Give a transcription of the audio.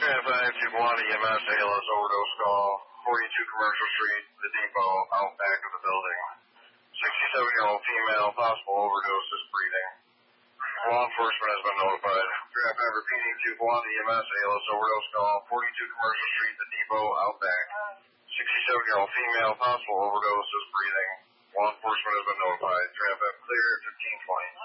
5 to Guadalajara EMS, ALS overdose call, 42 Commercial Street, the depot, out back of the building. 67-year-old female, possible overdose, is breathing. Law enforcement has been notified. Draft time repeating to Guadalajara EMS, ALS overdose call, 42 Commercial Street, the depot, out back. 67-year-old female, possible overdose, is breathing. Law enforcement has been notified. Traffic clear at 1520.